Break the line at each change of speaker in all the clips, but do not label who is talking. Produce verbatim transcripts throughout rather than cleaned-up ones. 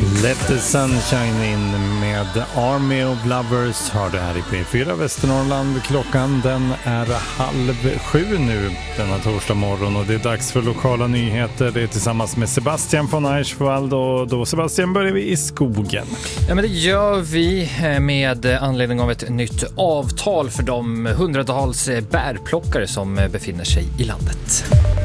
Let the sunshine in med Army of Lovers har det här i P fyra Västernorrland. Klockan den är halv sju nu denna torsdag morgon och det är dags för lokala nyheter. Det är tillsammans med Sebastian von Eichwald och då Sebastian börjar vi i skogen.
Ja, men det gör vi med anledning av ett nytt avtal för de hundratals bärplockare som befinner sig i landet.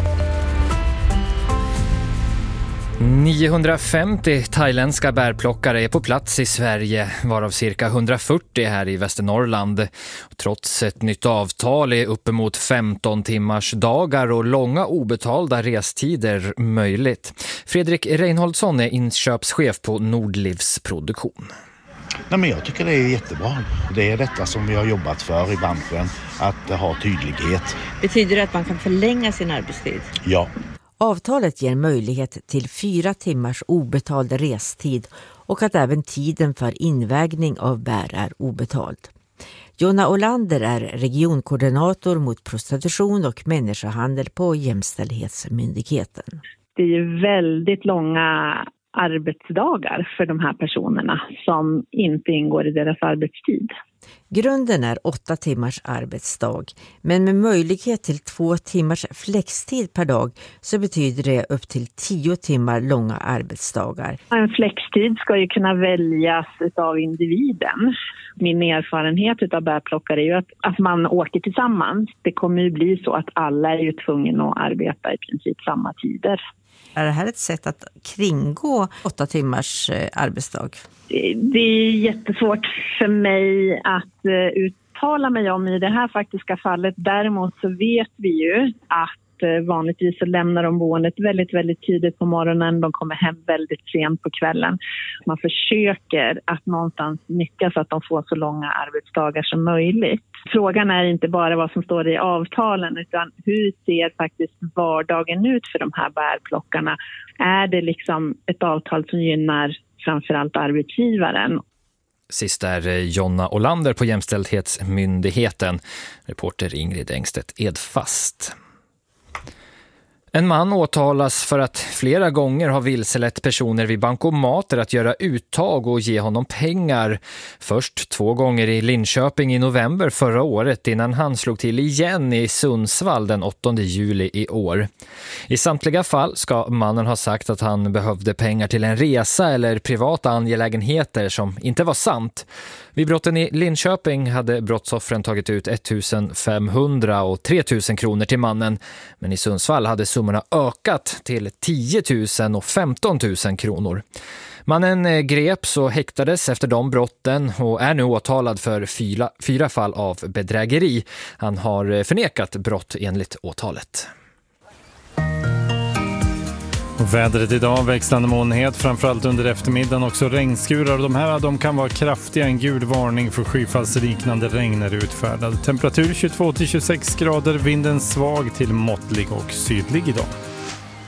niohundrafemtio thailändska bärplockare är på plats i Sverige, varav cirka hundrafyrtio här i Västernorrland. Trots ett nytt avtal är uppemot femton timmars dagar och långa obetalda restider möjligt. Fredrik Reinholdsson är inköpschef på Nordlivs produktion.
Nej, men jag tycker det är jättebra. Det är detta som vi har jobbat för i branschen, att ha tydlighet.
Betyder det att man kan förlänga sin arbetstid?
Ja.
Avtalet ger möjlighet till fyra timmars obetald restid och att även tiden för invägning av bär är obetald. Jonna Olander är regionkoordinator mot prostitution och människohandel på Jämställdhetsmyndigheten.
Det är ju väldigt långa arbetsdagar för de här personerna som inte ingår i deras arbetstid.
Grunden är åtta timmars arbetsdag, men med möjlighet till två timmars flextid per dag så betyder det upp till tio timmar långa arbetsdagar.
En flextid ska ju kunna väljas av individen. Min erfarenhet av bärplockare är ju att, att man åker tillsammans. Det kommer ju bli så att alla är ju tvungna att arbeta i princip samma tider.
Är det här ett sätt att kringgå åtta timmars arbetsdag?
Det är jättesvårt för mig att uttala mig om i det här faktiska fallet. Däremot så vet vi ju att vanligtvis så lämnar de boendet väldigt, väldigt tidigt på morgonen. De kommer hem väldigt sent på kvällen. Man försöker att någonstans nyttja så att de får så långa arbetsdagar som möjligt. Frågan är inte bara vad som står i avtalen utan hur ser faktiskt vardagen ut för de här bärplockarna? Är det liksom ett avtal som gynnar framförallt arbetsgivaren?
Sist är Jonna Olander på Jämställdhetsmyndigheten. Reporter Ingrid Engstedt Edfast. En man åtalas för att flera gånger har vilselett personer vid bankomater att göra uttag och ge honom pengar. Först två gånger i Linköping i november förra året innan han slog till igen i Sundsvall den åttonde juli i år. I samtliga fall ska mannen ha sagt att han behövde pengar till en resa eller privata angelägenheter som inte var sant. Vid brotten i Linköping hade brottsoffren tagit ut ettusenfemhundra och tre tusen kronor till mannen, men i Sundsvall hade summorna ökat till tio tusen och femton tusen kronor. Mannen greps och häktades efter de brotten och är nu åtalad för fyra, fyra fall av bedrägeri. Han har förnekat brott enligt åtalet.
Och vädret idag, växlande molnighet, framförallt under eftermiddagen också regnskurar. De här de kan vara kraftiga, en gul varning för skyfallsliknande regn är utfärdad. Temperatur tjugotvå till tjugosex grader, vinden svag till måttlig och sydlig idag.